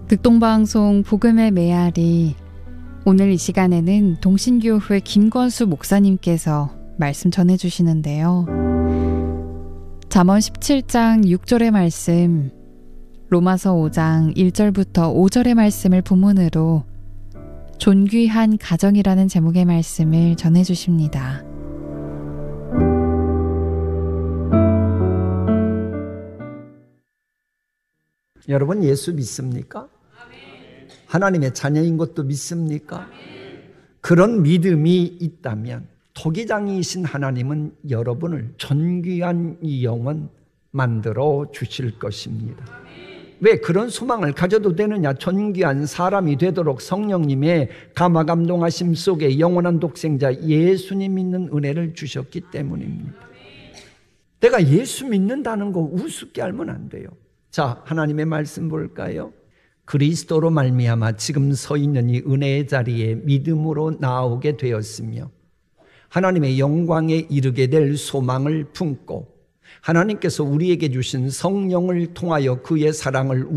극동방송 복음의 메아리, 오늘 이 시간에는 동신교회 김권수 목사님께서 말씀 전해주시는데요. 잠언 17장 6절의 말씀, 로마서 5장 1절부터 5절의 말씀을 본문으로 존귀한 가정이라는 제목의 말씀을 전해주십니다. 여러분, 예수 믿습니까? 하나님의 자녀인 것도 믿습니까? 그런 믿음이 있다면 토기장이신 하나님은 여러분을 존귀한 영혼 만들어 주실 것입니다. 왜 그런 소망을 가져도 되느냐? 존귀한 사람이 되도록 성령님의 감화감동하심 속에 영원한 독생자 예수님 믿는 은혜를 주셨기 때문입니다. 내가 예수 믿는다는 거 우습게 알면 안 돼요. 자, 하나님의 말씀 볼까요? 그리스도로 말미암아 지금 서 있는 이 은혜의 자리에 믿음으로 나오게 되었으며 하나님의 영광에 이르게 될 소망을 품고 하나님께서 우리에게 주신 성령을 통하여 그의 사랑을